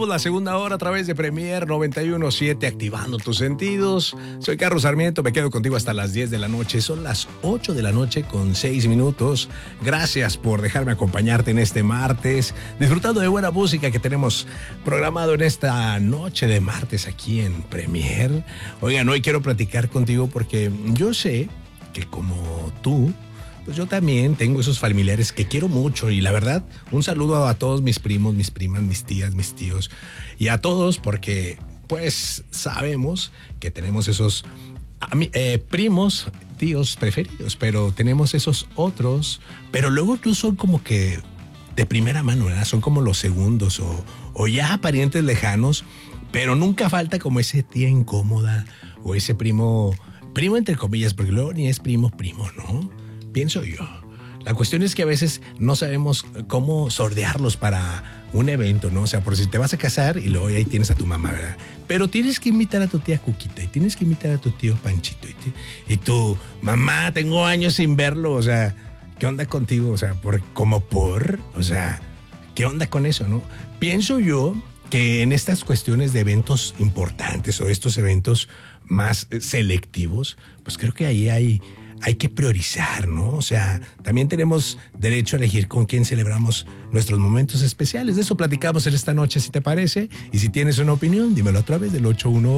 Comenzamos la segunda hora a través de Premier 91.7, activando tus sentidos. Soy Carlos Sarmiento, me quedo contigo hasta las 10 de la noche. Son las 8 de la noche con 6 minutos. Gracias por dejarme acompañarte en este martes, disfrutando de buena música que tenemos programado en esta noche de martes aquí en Premier. Oigan, hoy quiero platicar contigo porque yo sé que como tú, pues yo también tengo esos familiares que quiero mucho y la verdad, un saludo a todos mis primos, mis primas, mis tías, mis tíos y a todos porque pues sabemos que tenemos esos primos, tíos preferidos, pero tenemos esos otros, pero luego tú son como que de primera mano, ¿verdad? Son como los segundos o ya parientes lejanos, pero nunca falta como ese tía incómoda o ese primo entre comillas, porque luego ni es primo, ¿no? Pienso yo. La cuestión es que a veces no sabemos cómo sordearlos para un evento, ¿no? O sea, por si te vas a casar y luego ahí tienes a tu mamá, ¿verdad? Pero tienes que invitar a tu tía Cuquita y tienes que invitar a tu tío Panchito y tu mamá, tengo años sin verlo, o sea, ¿qué onda contigo? O sea, o sea, ¿qué onda con eso, no? Pienso yo que en estas cuestiones de eventos importantes o estos eventos más selectivos, pues creo que ahí hay que priorizar, ¿no? O sea, también tenemos derecho a elegir con quién celebramos nuestros momentos especiales. De eso platicamos en esta noche, si te parece. Y si tienes una opinión, dímelo a través del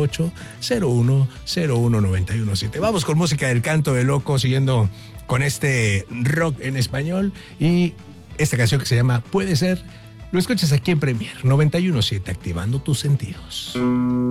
818-0101-917. Vamos con música del Canto de Loco, siguiendo con este rock en español. Y esta canción que se llama Puede Ser, lo escuchas aquí en Premier 91.7, activando tus sentidos.